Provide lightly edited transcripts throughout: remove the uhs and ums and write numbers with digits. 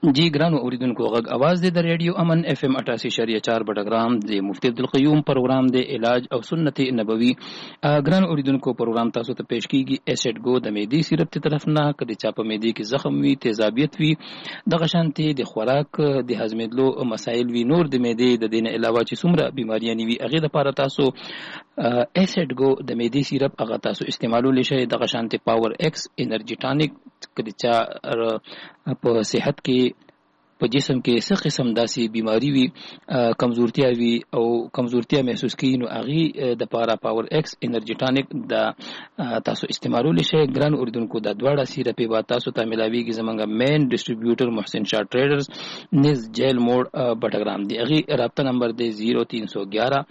जी ګرانو اوریدونکو غږ اواز د ریډیو امن اف ام 88.4 بټګرام د مفتی عبدالقیوم پروګرام د علاج او سنت نبوي. ګرانو اوریدونکو پروګرام تاسو ته پیش کیږي ایسټ گو د معدې سیرپ ته طرف نه کدي چا په معدې کې زخم وي تیزابیت وي د غشانتي د خوراک د هضمېدلو مسایل وي نور د معدې د دین علاوه چې څومره بیماریاں وي هغه لپاره تاسو ایسټ گو د معدې سیرپ هغه تاسو استعمالول شئ د غشانتي پاور ایکس انرژي ټانیک کدي چا په صحت کې په جسم کې څه قسم داسې بیماری وي کمزورتیا وي او کمزورتیا محسوس کړي نو هغه د پارا پاور ایکس انرژي ټانیک د تاسو استعمالول شئ. ګران اوریدونکو د دواړه سیرپ به تاسو ته ملاويږي زمونږ مین ډسټریبیوټر محسن شاه ټریډرز نس جیل موډ بټګرام دی. هغه رابطه نمبر دی 0311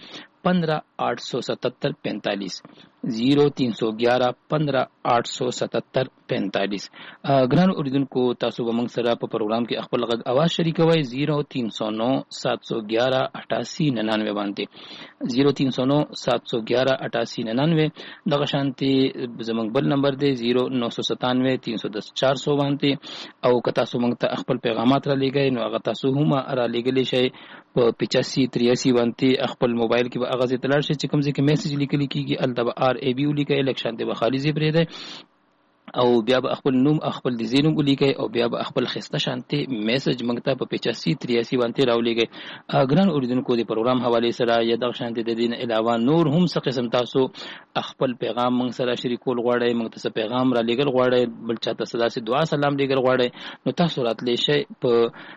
15 877 0311 15 877 45. ګران اوریدونکو تاسو به موږ سره په پروګرام کې خپل غږ اواز شریکوي 0309 711 8899 باندې 0309 711 8899. دغه شانتي زموږ بل نمبر دی 0997 310 400 باندې او که تاسو موږ ته خپل پیغامات را لېږئ نو هغه تاسو هم را لېږلی شئ په 8583 باندې خپل موبایل کې به هغه ځای ته لاړ شئ چې کوم ځای کې میسج لیکلی کېږي هلته به RAB ولیکئ لږ شانتې به خالي ځای پرېږدئ او بیا به خپل نوم خپل د زینوم ولیکئ او بیا به خپل خسته شانتې میسج موږ ته په 8583 باندې راولېږئ. ګران اوریدونکو د پروګرام حوالې سره یا دغه شانتې د دین علاوه نور هم څه قسم تاسو خپل پیغام موږ سره شریکول غواړئ موږ ته پیغام را لېږل غواړئ بل چاته داسې دعا سلام لېږل غواړئ نو تاسو راتلی شئ په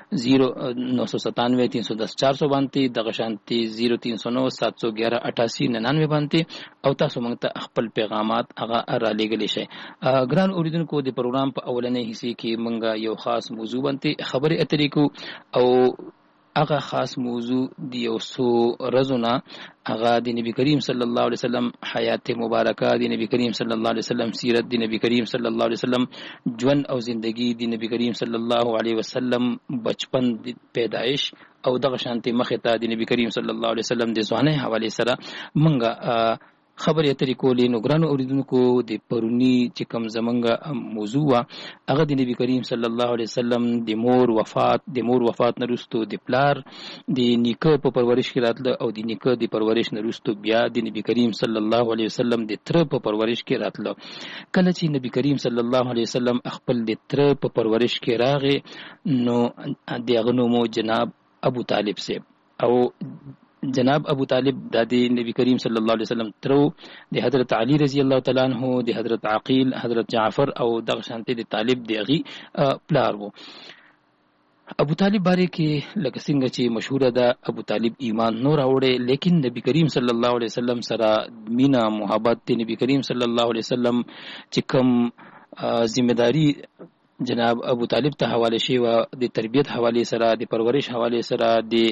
0997 310 400 باندې دغه شانتې 0309 711 8899 باندې او تاسو موږ ته خپل پیغامات هغه را لېږلی شئ. ګران اوریدونکو د پروګرام په اولنۍ حصے کې مونږه یو خاص موضوع باندې خبرې اترې کو او هغه خاص موضوع د یو څو ورځو نه هغه د نبی کریم صلی الله علیه وسلم حیات مبارکه د نبی کریم صلی الله علیه وسلم سیرت د نبی کریم صلی الله علیه وسلم ژوند او زندگی د نبی کریم صلی الله علیه وسلم بچپن د پیدایش او دغه شانتي مخه ته د نبی کریم صلی الله علیه وسلم د ځوانۍ حواله سره مونږه خبرې اترې کولې. نو ګرانو اوریدونکو د پرونی چې کوم زمونږ موضوع وا هغه د نبی کریم صلی الله علیه وسلم د مور وفات نه وروسته د پلار د نیکه په پرورش کې راتله او د نیکه د پرورش نه وروسته بیا د نبی کریم صلی الله علیه وسلم د تر په پرورش کې راتله. کله چې نبی کریم صلی الله علیه وسلم خپل د تر په پرورش کې راغی نو دغه نوم جناب ابو طالب سے او جناب ابو طالب د نبی کریم صلی الله علیه وسلم ترو د حضرت علی رضی الله تعالی عنہ د حضرت عقیل حضرت جعفر او دغه شانته د طالب دیغي پلار وو. ابو طالب باره کې لکه څنګه چې مشهوره ده ابو طالب ایمان نور راوړي لیکن نبی کریم صلی الله علیه وسلم سره مینا محبت د نبی کریم صلی الله علیه وسلم چې کوم ذمہداری جناب ابو طالب ته حواله شي و د تربیت حواله سره د پرورش حواله سره د